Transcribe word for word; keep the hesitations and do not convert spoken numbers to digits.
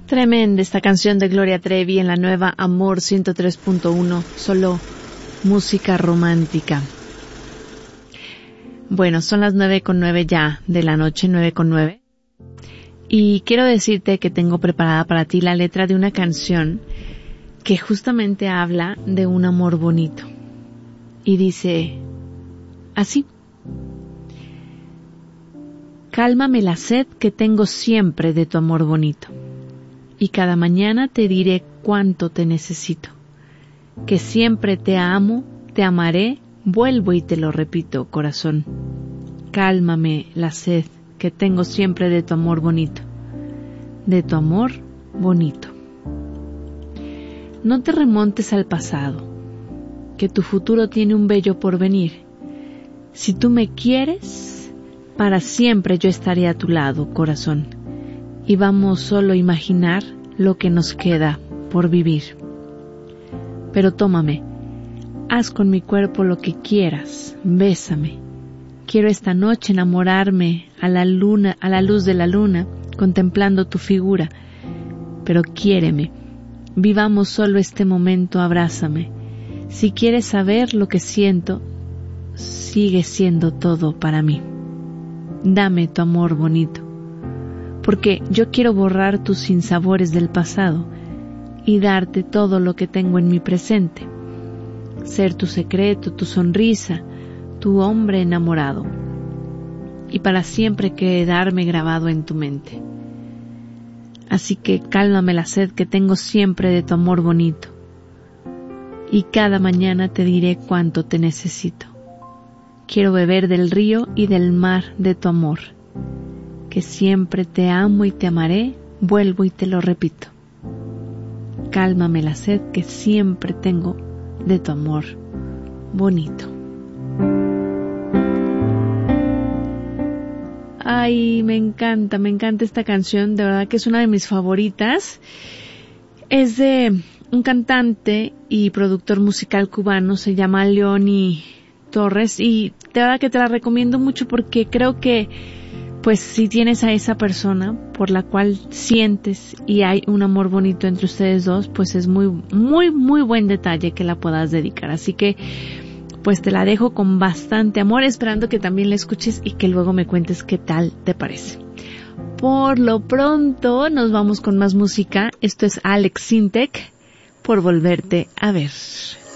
Tremenda esta canción de Gloria Trevi en la nueva Amor ciento tres punto uno, solo música romántica. Bueno, son las nueve con nueve ya de la noche, nueve con nueve. Y quiero decirte que tengo preparada para ti la letra de una canción que justamente habla de un amor bonito. Y dice así: cálmame la sed que tengo siempre de tu amor bonito. Y cada mañana te diré cuánto te necesito, que siempre te amo, te amaré, vuelvo y te lo repito, corazón. Cálmame la sed que tengo siempre de tu amor bonito, de tu amor bonito. No te remontes al pasado, que tu futuro tiene un bello porvenir. Si tú me quieres, para siempre yo estaré a tu lado, corazón. Y vamos solo a imaginar lo que nos queda por vivir. Pero tómame, haz con mi cuerpo lo que quieras, bésame. Quiero esta noche enamorarme a la luna, a la luz de la luna, contemplando tu figura. Pero quiéreme, vivamos solo este momento, abrázame. Si quieres saber lo que siento, sigue siendo todo para mí. Dame tu amor bonito, porque yo quiero borrar tus sinsabores del pasado y darte todo lo que tengo en mi presente. Ser tu secreto, tu sonrisa, tu hombre enamorado, y para siempre quedarme grabado en tu mente. Así que cálmame la sed que tengo siempre de tu amor bonito, y cada mañana te diré cuánto te necesito. Quiero beber del río y del mar de tu amor, que siempre te amo y te amaré, vuelvo y te lo repito. Cálmame la sed que siempre tengo de tu amor bonito. Ay, me encanta, me encanta esta canción, de verdad que es una de mis favoritas. Es de un cantante y productor musical cubano, se llama Leoni Torres, y de verdad que te la recomiendo mucho porque creo que pues si tienes a esa persona por la cual sientes y hay un amor bonito entre ustedes dos, pues es muy, muy, muy buen detalle que la puedas dedicar. Así que pues te la dejo con bastante amor, esperando que también la escuches y que luego me cuentes qué tal te parece. Por lo pronto nos vamos con más música. Esto es Alex Sintek, Por volverte a ver.